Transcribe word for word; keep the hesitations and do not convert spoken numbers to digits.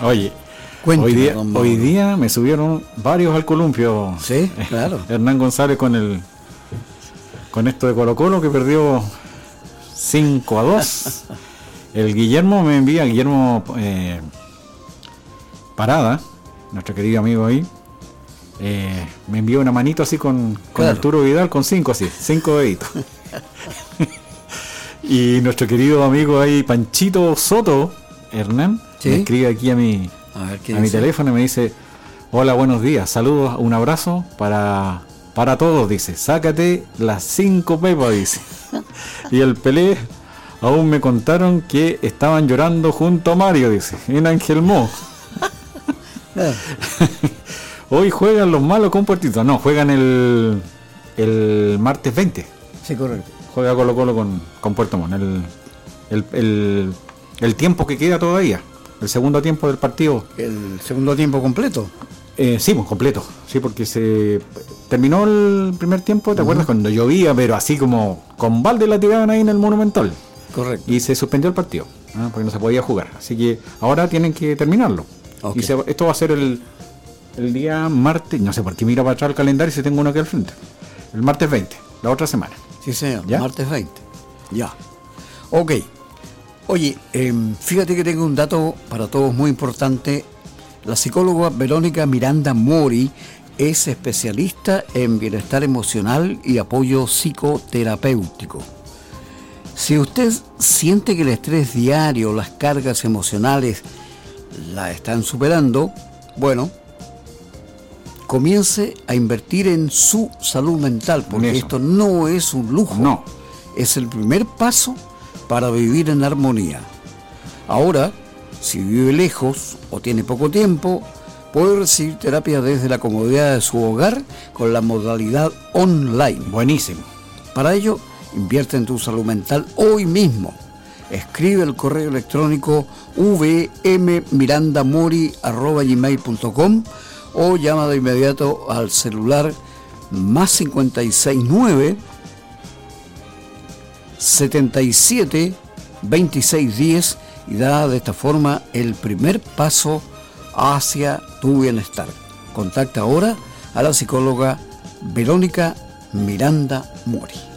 Oye, Cuénteme, hoy día, don Mauro. hoy día me subieron varios al columpio. Sí, claro. Hernán González con el con esto de Colo Colo que perdió cinco a dos. El Guillermo me envía, Guillermo eh, Parada, nuestro querido amigo ahí, eh, me envió una manito así con, con Claro. Arturo Vidal con cinco así, cinco deditos. Y nuestro querido amigo ahí, Panchito Soto, Hernán, ¿Sí? me escribe aquí a mi, A ver, ¿qué a mi dice? teléfono y me dice: hola, buenos días, saludos, un abrazo para, para todos, dice, sácate las cinco pepas, dice. Y el Pelé, aún me contaron que estaban llorando junto a Mario, dice, en Ángel Mo. Ah, Hoy juegan los malos con Puertito, no, juegan el, el martes veinte. sí, correcto. Juega Colo Colo con, con Puerto Montt. El, el, el, el tiempo que queda todavía, el segundo tiempo del partido. El segundo tiempo completo. Eh, sí, pues completo. Sí, porque se terminó el primer tiempo, ¿te acuerdas? Cuando llovía, pero así como con balde la tiraban ahí en el Monumental. Correcto. Y se suspendió el partido, ¿ah? Porque no se podía jugar. Así que ahora tienen que terminarlo. Ok. Y se- esto va a ser el, el día martes. No sé por qué mira para atrás el calendario si tengo uno aquí al frente. El martes veinte, la otra semana. Sí, señor. ¿Ya? Martes veinte. Ya. Ok. Oye, eh, fíjate que tengo un dato para todos muy importante. La psicóloga Verónica Miranda Mori es especialista en bienestar emocional y apoyo psicoterapéutico. Si usted siente que el estrés diario, las cargas emocionales la están superando, bueno, comience a invertir en su salud mental, porque Eso. esto no es un lujo. No. Es el primer paso para vivir en armonía. Ahora, si vive lejos o tiene poco tiempo, puede recibir terapia desde la comodidad de su hogar con la modalidad online. Buenísimo. Para ello, invierte en tu salud mental hoy mismo. Escribe el correo electrónico v m mirandamori arroba gmail punto com o llama de inmediato al celular más cincuenta y seis nueve setenta y siete veintiséis diez y da de esta forma el primer paso hacia tu bienestar. Contacta ahora a la psicóloga Verónica Miranda Mori.